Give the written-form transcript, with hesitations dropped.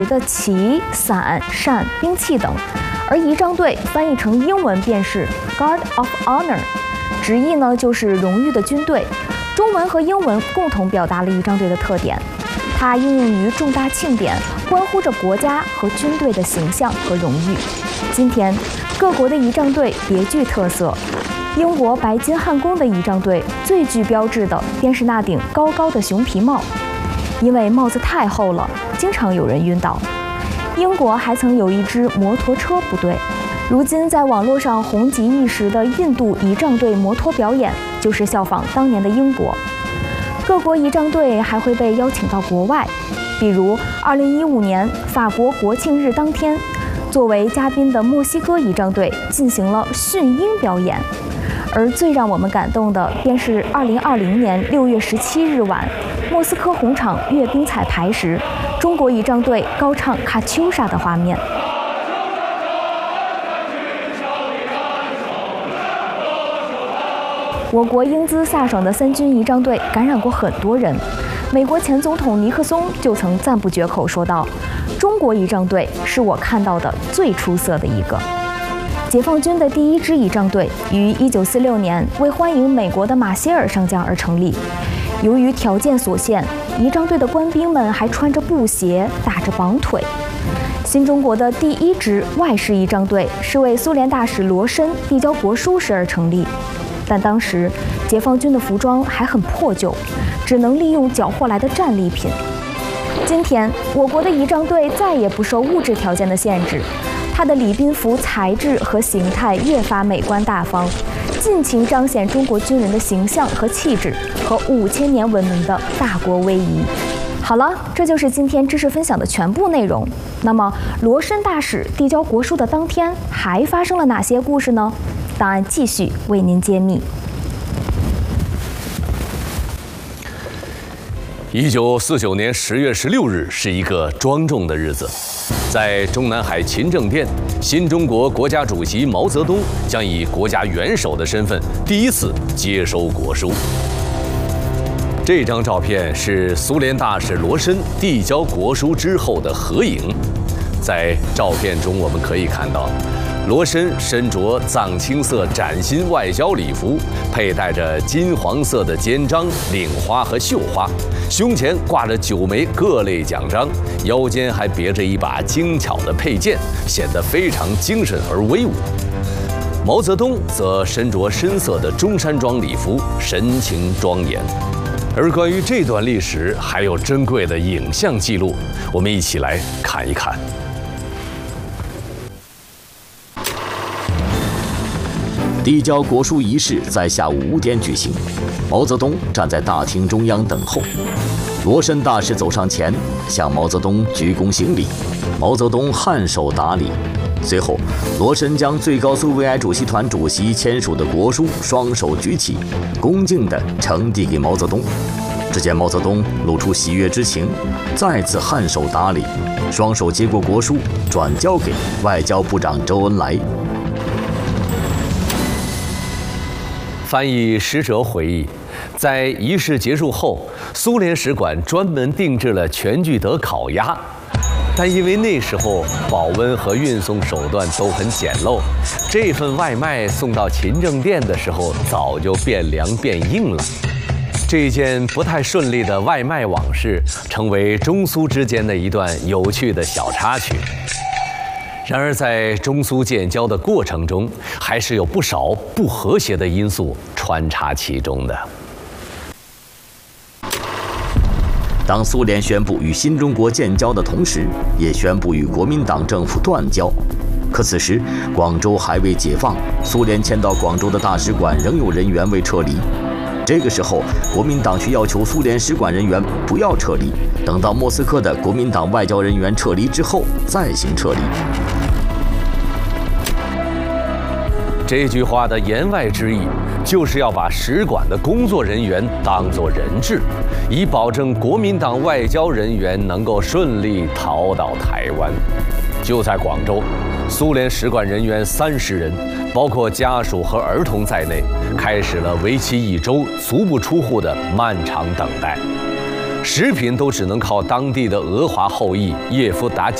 的旗、伞、扇、兵器等，而仪仗队翻译成英文便是 Guard of Honor， 直译呢就是荣誉的军队。中文和英文共同表达了仪仗队的特点，它应用于重大庆典，关乎着国家和军队的形象和荣誉。今天，各国的仪仗队别具特色。英国白金汉宫的仪仗队最具标志的便是那顶高高的熊皮帽，因为帽子太厚了，经常有人晕倒。英国还曾有一支摩托车部队，如今在网络上红极一时的印度仪仗队摩托表演，就是效仿当年的英国。各国仪仗队还会被邀请到国外，比如2015年法国国庆日当天，作为嘉宾的墨西哥仪仗队进行了驯鹰表演。而最让我们感动的，便是2020年6月17日晚，莫斯科红场阅兵彩排时，中国仪仗队高唱《卡秋莎》的画面。我国英姿飒爽的三军仪仗队感染过很多人，美国前总统尼克松就曾赞不绝口说道：“中国仪仗队是我看到的最出色的一个。”解放军的第一支仪仗队于1946年为欢迎美国的马歇尔上将而成立。由于条件所限，仪仗队的官兵们还穿着布鞋，打着绑腿。新中国的第一支外事仪仗队是为苏联大使罗申递交国书时而成立，但当时解放军的服装还很破旧，只能利用缴获来的战利品。今天，我国的仪仗队再也不受物质条件的限制。它的礼宾服材质和形态越发美观大方，尽情彰显中国军人的形象和气质和5000年文明的大国威仪。好了，这就是今天知识分享的全部内容。那么，罗申大使递交国书的当天，还发生了哪些故事呢？档案继续为您揭秘。 1949年10月16日是一个庄重的日子，在中南海勤政殿，新中国国家主席毛泽东将以国家元首的身份第一次接收国书。这张照片是苏联大使罗申递交国书之后的合影。在照片中，我们可以看到，罗申身着藏青色崭新外交礼服，佩戴着金黄色的肩章、领花和绣花，胸前挂着9枚各类奖章，腰间还别着一把精巧的佩剑，显得非常精神而威武。毛泽东则身着深色的中山装礼服，神情庄严。而关于这段历史，还有珍贵的影像记录，我们一起来看一看。 递交国书仪式在下午5点举行，毛泽东站在大厅中央等候。罗申大使走上前，向毛泽东鞠躬行礼，毛泽东颔首答礼。随后，罗申将最高苏维埃主席团主席签署的国书双手举起，恭敬地呈递给毛泽东。只见毛泽东露出喜悦之情，再次颔首答礼，双手接过国书，转交给外交部长周恩来。 翻译使者回忆，在仪式结束后，苏联使馆专门定制了全聚德烤鸭，但因为那时候保温和运送手段都很简陋，这份外卖送到勤政殿的时候早就变凉变硬了。这件不太顺利的外卖往事，成为中苏之间的一段有趣的小插曲。然而，在中苏建交的过程中，还是有不少不和谐的因素穿插其中的。 当苏联宣布与新中国建交的同时，也宣布与国民党政府断交。可此时，广州还未解放，苏联迁到广州的大使馆仍有人员未撤离。这个时候，国民党却要求苏联使馆人员不要撤离，等到莫斯科的国民党外交人员撤离之后再行撤离。 这句话的言外之意，就是要把使馆的工作人员当作人质，以保证国民党外交人员能够顺利逃到台湾。就在广州，苏联使馆人员30人，包括家属和儿童在内，开始了为期1周、足不出户的漫长等待。 食品都只能靠当地的俄华后裔叶夫达